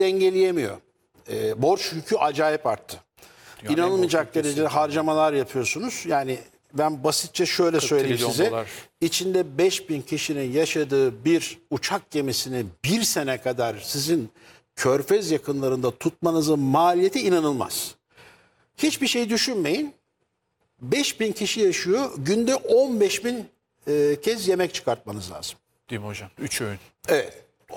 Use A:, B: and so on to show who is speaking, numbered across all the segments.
A: dengeleyemiyor. Borç yükü acayip arttı.
B: Yani
A: İnanılmayacak derecede harcamalar yapıyorsunuz. Yani ben basitçe şöyle söyleyeyim size.
B: $40
A: İçinde 5000 kişinin yaşadığı bir uçak gemisini bir sene kadar sizin Körfez yakınlarında tutmanızın maliyeti inanılmaz. Hiçbir şey düşünmeyin. 5000 kişi yaşıyor. Günde 15.000 kez yemek çıkartmanız lazım.
B: Değil mi hocam? 3 öğün.
A: Evet.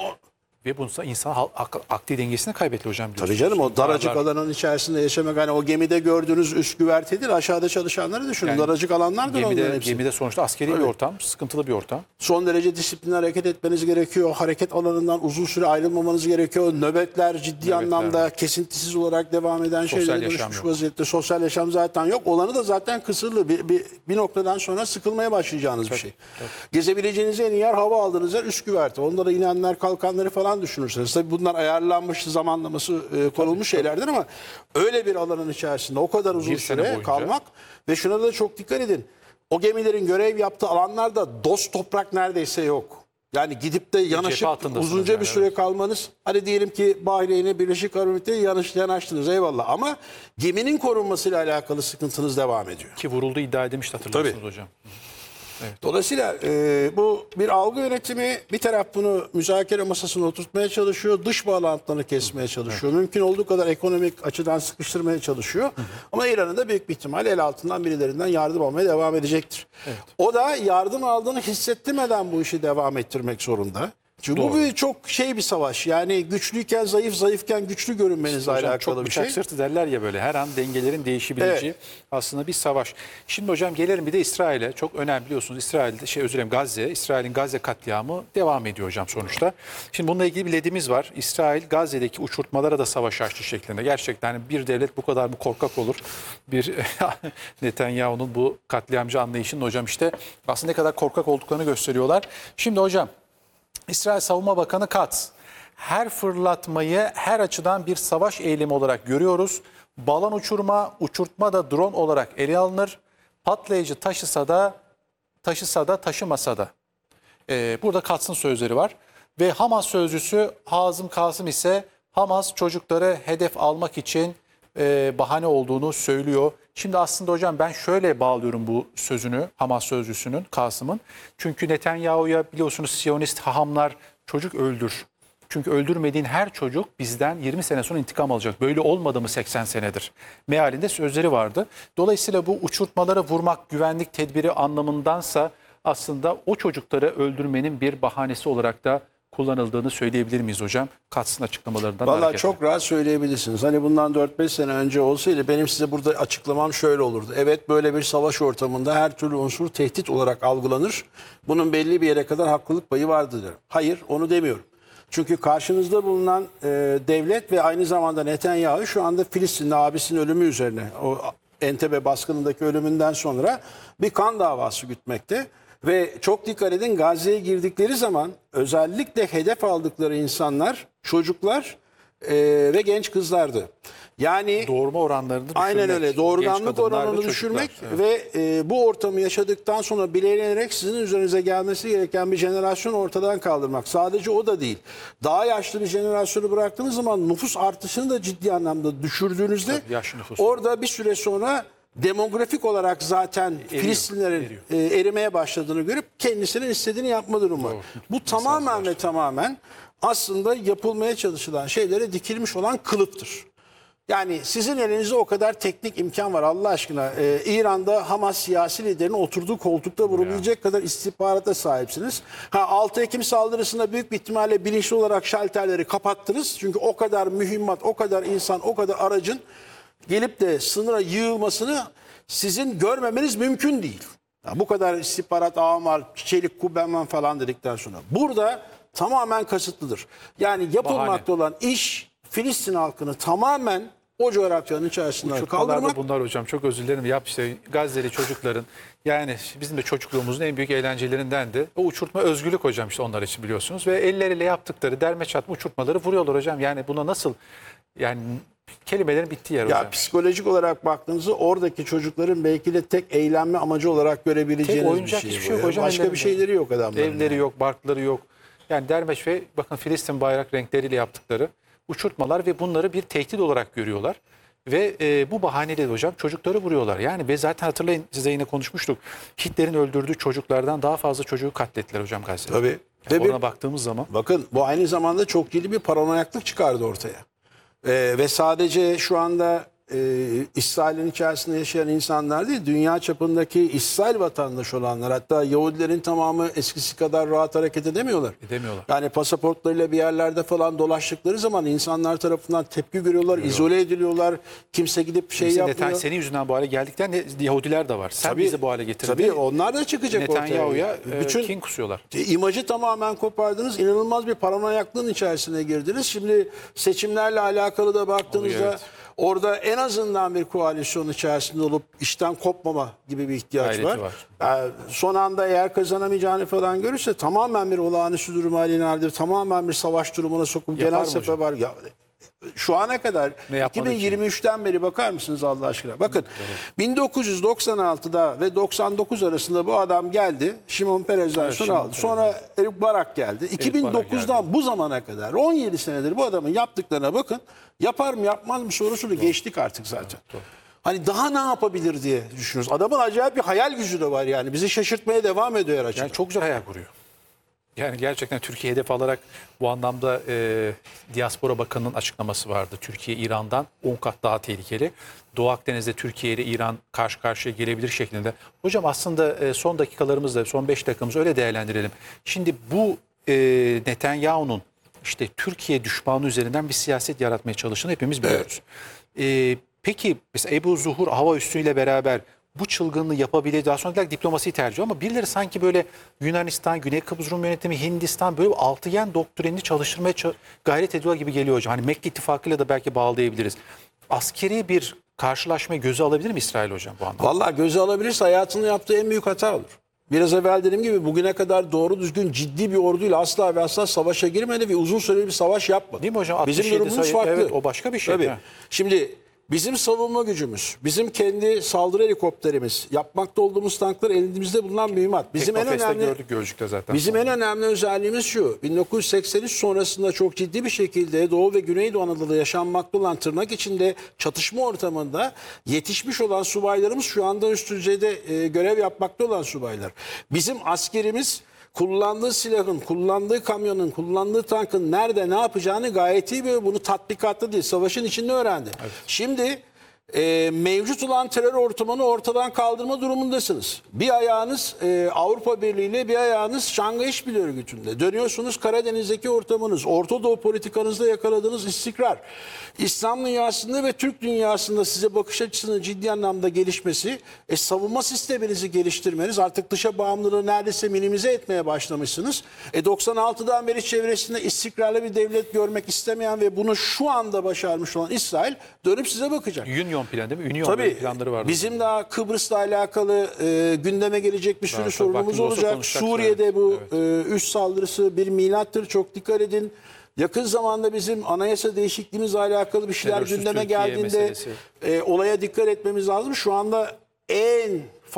B: Ve bununla insan akli dengesini kaybetti hocam.
A: Tabii canım, o daracık alanın içerisinde yaşamak. Hani o gemide gördüğünüz üst güvertedir. Aşağıda çalışanları düşünün. Yani, daracık alanlardır onların hepsi.
B: Gemide sonuçta askeri bir ortam, sıkıntılı bir ortam.
A: Son derece disiplinli hareket etmeniz gerekiyor. Hareket alanından uzun süre ayrılmamanız gerekiyor. Nöbetler ciddi anlamda kesintisiz olarak devam eden şeylere dönüşmüş vaziyette. Sosyal yaşam zaten yok. Olanı da zaten kısırlı. Bir noktadan sonra sıkılmaya başlayacağınız bir şey. Tabii. Gezebileceğiniz en iyi yer, hava aldığınız yer üst güverte. Onda da inenler kalkanları falan düşünürseniz. Tabii bunlar ayarlanmış, zamanlaması konulmuş şeylerdir ama öyle bir alanın içerisinde o kadar uzun süre kalmak ve şuna da çok dikkat edin. O gemilerin görev yaptığı alanlarda dost toprak neredeyse yok. Yani gidip de yanaşıp uzunca bir süre kalmanız, hadi diyelim ki Bahreyn'e, Birleşik Arap Emirlikleri'ne yanaştınız, eyvallah, ama geminin korunmasıyla alakalı sıkıntınız devam ediyor.
B: Ki vuruldu iddia edilmişti, hatırlarsınız hocam. Evet.
A: Dolayısıyla bu bir algı yönetimi. Bir taraf bunu müzakere masasına oturtmaya çalışıyor. Dış bağlantılarını kesmeye çalışıyor. Evet. Mümkün olduğu kadar ekonomik açıdan sıkıştırmaya çalışıyor. Ama İran'ın da büyük bir ihtimal el altından birilerinden yardım almaya devam edecektir. Evet. O da yardım aldığını hissettirmeden bu işi devam ettirmek zorunda. Çünkü bu bir çok bir savaş. Yani güçlüyken zayıf, zayıfken güçlü görünmenizle alakalı
B: çok
A: bir şey.
B: Bıçak sırtı derler ya, böyle her an dengelerin değişebileceği aslında bir savaş. Şimdi hocam gelelim bir de İsrail'e. Çok önemli, biliyorsunuz İsrail'de Gazze, İsrail'in Gazze katliamı devam ediyor hocam sonuçta. Şimdi bununla ilgili bir ledimiz var. İsrail Gazze'deki uçurtmalara da savaş açtı şeklinde. Gerçekten bir devlet bu kadar mı korkak olur? Bir Netanyahu'nun bu katliamcı anlayışının hocam işte aslında ne kadar korkak olduklarını gösteriyorlar. Şimdi hocam, İsrail Savunma Bakanı Katz, her fırlatmayı her açıdan bir savaş eylemi olarak görüyoruz. Balon uçurtma da drone olarak ele alınır. Patlayıcı taşısa da taşımasa da. Burada Katz'ın sözleri var. Ve Hamas sözcüsü Hazım Kasım ise Hamas çocukları hedef almak için bahane olduğunu söylüyor. Şimdi aslında hocam ben şöyle bağlıyorum bu sözünü, Hamas sözcüsünün, Kasım'ın. Çünkü Netanyahu'ya biliyorsunuz Siyonist hahamlar çocuk öldür. Çünkü öldürmediğin her çocuk bizden 20 sene sonra intikam alacak. Böyle olmadı mı 80 senedir? Mealinde sözleri vardı. Dolayısıyla bu uçurtmaları vurmak güvenlik tedbiri anlamındansa aslında o çocukları öldürmenin bir bahanesi olarak da kullanıldığını söyleyebilir miyiz hocam? Katz'ın açıklamalarından hareketle.
A: Vallahi çok rahat söyleyebilirsiniz. Hani bundan 4-5 sene önce olsaydı benim size burada açıklamam şöyle olurdu. Evet, böyle bir savaş ortamında her türlü unsur tehdit olarak algılanır. Bunun belli bir yere kadar haklılık payı vardır derim. Hayır, onu demiyorum. Çünkü karşınızda bulunan devlet ve aynı zamanda Netanyahu şu anda Filistin'de abisinin ölümü üzerine, o Entebbe baskınındaki ölümünden sonra bir kan davası gütmekte. Ve çok dikkat edin, Gazze'ye girdikleri zaman özellikle hedef aldıkları insanlar çocuklar ve genç kızlardı. Yani
B: doğurma oranlarını düşürmek.
A: Aynen öyle. Doğurganlık oranını düşürmek ve bu ortamı yaşadıktan sonra bileylenerek sizin üzerinize gelmesi gereken bir jenerasyonu ortadan kaldırmak. Sadece o da değil. Daha yaşlı bir jenerasyonu bıraktığınız zaman nüfus artışını da ciddi anlamda düşürdüğünüzde orada bir süre sonra demografik olarak zaten Filistinlerin erimeye başladığını görüp kendisinin istediğini yapma durumu. Doğru. Bu tamamen ve tamamen aslında yapılmaya çalışılan şeylere dikilmiş olan kılıftır. Yani sizin elinizde o kadar teknik imkan var Allah aşkına. İran'da Hamas siyasi liderinin oturduğu koltukta vurabilecek kadar istihbarata sahipsiniz. 6 Ekim saldırısında büyük bir ihtimalle bilinçli olarak şalterleri kapattınız. Çünkü o kadar mühimmat, o kadar insan, o kadar aracın gelip de sınıra yığılmasını sizin görmemeniz mümkün değil. Ya bu kadar istihbarat ağım var, çelik kubben var falan dedikten sonra. Burada tamamen kasıtlıdır. Yani yapılmakta olan iş Filistin halkını tamamen o coğrafyanın içerisinden kaldırmak.
B: Bunlar hocam, çok özür dilerim. İşte Gazze'li çocukların, yani bizim de çocukluğumuzun en büyük eğlencelerindendi. O uçurtma özgürlük hocam, işte onlar için biliyorsunuz. Ve elleriyle yaptıkları derme çatma uçurtmaları vuruyorlar hocam. Yani buna nasıl, yani kelimelerin bittiği yer hocam.
A: Ya psikolojik olarak baktığınızda oradaki çocukların belki de tek eğlenme amacı olarak görebileceğiniz bir şey.
B: Hiçbir şey yok hocam.
A: Başka bir şeyleri yok adamların.
B: Evleri yok, barkları yok. Yani dermeş ve bakın Filistin bayrak renkleriyle yaptıkları uçurtmalar ve bunları bir tehdit olarak görüyorlar. Ve bu bahaneyle de hocam çocukları vuruyorlar. Yani ve zaten hatırlayın, size yine konuşmuştuk. Hitler'in öldürdüğü çocuklardan daha fazla çocuğu katlettiler hocam Gazze'de.
A: Tabii.
B: Yani ona baktığımız zaman.
A: Bakın bu aynı zamanda çok ciddi bir paranoyaklık çıkardı ortaya. Ve sadece şu anda İsrail'in içerisinde yaşayan insanlar değil, dünya çapındaki İsrail vatandaşı olanlar, hatta Yahudilerin tamamı eskisi kadar rahat hareket edemiyorlar.
B: Edemiyorlar.
A: Yani pasaportlarıyla bir yerlerde falan dolaştıkları zaman insanlar tarafından tepki görüyorlar, izole ediliyorlar. Kimse gidip yapmıyor.
B: Senin yüzünden bu hale geldikten Yahudiler de var. Sen bizi bu hale getirdin.
A: Tabii onlar da çıkacak ortaya.
B: Netanyahu'ya
A: Bütün
B: kin kusuyorlar.
A: İmajı tamamen kopardınız. İnanılmaz bir paranoyaklığın içerisine girdiniz. Şimdi seçimlerle alakalı da baktığınızda
B: evet.
A: orada en azından bir koalisyon içerisinde olup işten kopmama gibi bir ihtiyaç
B: Gayreti
A: var.
B: var.
A: Son anda eğer kazanamayacağını falan görürse tamamen bir olağanüstü durum haline alır. Tamamen bir savaş durumuna sokup
B: Yapar
A: genel
B: mı
A: sefer var. Ya, şu ana kadar
B: Ne yapmadı
A: 2023'ten beri bakar mısınız Allah aşkına? Bakın 1996'da ve 99 arasında bu adam geldi. Şimon Peres'den sonra
B: Şimon
A: aldı. Sonra Erik Barak geldi. 2009'dan bu zamana kadar 17 senedir bu adamın yaptıklarına bakın. Yapar mı yapmaz mı sorusunu geçtik artık zaten. Hani daha ne yapabilir diye düşünüyoruz. Adamın acayip bir hayal gücü de var yani. Bizi şaşırtmaya devam ediyor her açıdan.
B: Yani çok güzel hayal kuruyor. Yani gerçekten Türkiye hedef alarak bu anlamda Diaspora Bakanı'nın açıklaması vardı. Türkiye İran'dan 10 kat daha tehlikeli. Doğu Akdeniz'de Türkiye ile İran karşı karşıya gelebilir şeklinde. Hocam aslında son dakikalarımızda, son 5 dakikamızı öyle değerlendirelim. Şimdi bu Netanyahu'nun işte Türkiye düşmanı üzerinden bir siyaset yaratmaya çalıştığını hepimiz biliyoruz. Evet. Peki mesela Ebu Zuhur hava üssüyle beraber bu çılgınlığı yapabilir. Daha sonra diplomasiyi tercih ediyor ama birileri sanki böyle Yunanistan, Güney Kıbrıs Rum yönetimi, Hindistan böyle altıgen doktrinini çalıştırmaya gayret ediyor gibi geliyor hocam. Hani Mekke ittifakıyla da belki bağlayabiliriz. Askeri bir karşılaşmayı göze alabilir mi İsrail hocam bu anlamda?
A: Vallahi göze alabilirse hayatında yaptığı en büyük hata olur. Biraz evvel dediğim gibi bugüne kadar doğru düzgün ciddi bir orduyla asla ve asla savaşa girmedi ve uzun süreli bir savaş yapmadı.
B: Değil mi hocam?
A: Bizim durumumuz farklı.
B: Evet, o başka bir şey.
A: Tabii. Şimdi bizim savunma gücümüz, bizim kendi saldırı helikopterimiz, yapmakta olduğumuz tanklar elimizde bulunan mühimmat. Bizim en önemli
B: gördük Gölcük'te zaten.
A: Bizim en önemli özelliğimiz şu. 1983 sonrasında çok ciddi bir şekilde Doğu ve Güneydoğu Anadolu'da yaşanmakta olan tırnak içinde çatışma ortamında yetişmiş olan subaylarımız şu anda üst düzeyde görev yapmakta olan subaylar. Bizim askerimiz kullandığı silahın, kullandığı kamyonun, kullandığı tankın nerede ne yapacağını gayet iyi biliyor. Bunu tatbikatta değil, savaşın içinde öğrendi. Evet. Şimdi mevcut olan terör ortamını ortadan kaldırma durumundasınız. Bir ayağınız Avrupa Birliği ile bir ayağınız Şangay İşbirliği Örgütü'nde. Dönüyorsunuz Karadeniz'deki ortamınız, Orta Doğu politikanızda yakaladığınız istikrar, İslam dünyasında ve Türk dünyasında size bakış açısının ciddi anlamda gelişmesi, savunma sisteminizi geliştirmeniz, artık dışa bağımlılığı neredeyse minimize etmeye başlamışsınız. 96'dan beri çevresinde istikrarlı bir devlet görmek istemeyen ve bunu şu anda başarmış olan İsrail dönüp size bakacak.
B: Union planı değil mi? Union planları vardı.
A: Bizim daha Kıbrıs'la alakalı gündeme gelecek bir sürü sorunumuz olacak. Suriye'de bu üst saldırısı bir milattır. Çok dikkat edin. Yakın zamanda bizim anayasa değişikliğimizle alakalı bir şeyler
B: Terörsüz
A: gündeme
B: Türkiye
A: geldiğinde olaya dikkat etmemiz lazım. Şu anda en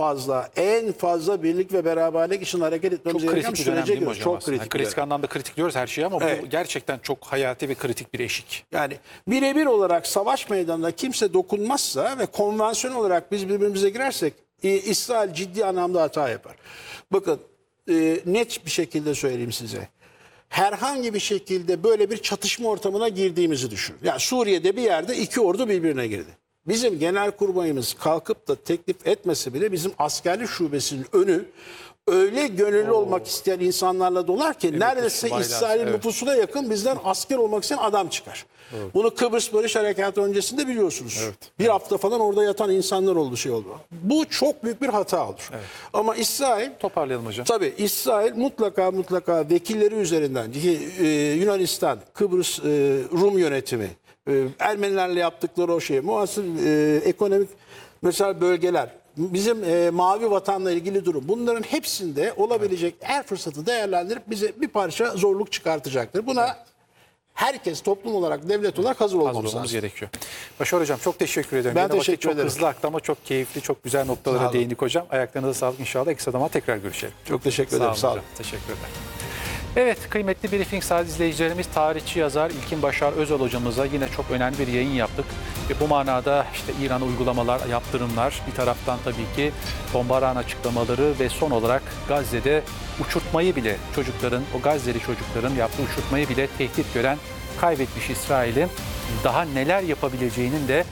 A: fazla birlik ve beraberlik için hareket etmemiz gereken bir sürece giriyoruz. Çok kritik.
B: Yani kritik anlamda kritik diyoruz her şeyi ama bu gerçekten çok hayati ve kritik bir eşik.
A: Yani birebir olarak savaş meydanında kimse dokunmazsa ve konvansiyon olarak biz birbirimize girersek İsrail ciddi anlamda hata yapar. Bakın net bir şekilde söyleyeyim size. Herhangi bir şekilde böyle bir çatışma ortamına girdiğimizi düşünün. Yani Suriye'de bir yerde iki ordu birbirine girdi. Bizim genelkurmayımız kalkıp da teklif etmese bile bizim askerlik şubesinin önü öyle gönüllü olmak isteyen insanlarla dolar ki neredeyse İsrail nüfusuna yakın bizden asker olmak isteyen adam çıkar. Evet. Bunu Kıbrıs Barış Harekatı öncesinde biliyorsunuz. Evet. Bir hafta falan orada yatan insanlar oldu oldu. Bu çok büyük bir hata olur. Evet. Ama İsrail...
B: Toparlayalım hocam.
A: Tabii İsrail mutlaka vekilleri üzerinden Yunanistan, Kıbrıs Rum yönetimi, Ermenilerle yaptıkları o şey, muasır ekonomik mesela bölgeler, bizim mavi vatanla ilgili durum, bunların hepsinde olabilecek her fırsatı değerlendirip bize bir parça zorluk çıkartacaktır. Buna herkes toplum olarak, devlet olarak hazır olmamız
B: gerekiyor. Başar hocam çok teşekkür ederim.
A: Ben teşekkür ederim.
B: Çok hızlı aktı ama çok keyifli, çok güzel noktalara değindik hocam. Ayaklarınıza sağlık, inşallah kısa zamanda tekrar görüşelim.
A: Çok teşekkür ederim.
B: Sağ olun. Teşekkür ederim. Evet, kıymetli Briefing Saat izleyicilerimiz, tarihçi yazar İlkin Başar Özal hocamıza yine çok önemli bir yayın yaptık. Ve bu manada işte İran'a uygulamalar, yaptırımlar, bir taraftan tabii ki bombardıman açıklamaları ve son olarak Gazze'de uçurtmayı bile çocukların, o Gazze'li çocukların yaptığı uçurtmayı bile tehdit gören kaybetmiş İsrail'in daha neler yapabileceğinin de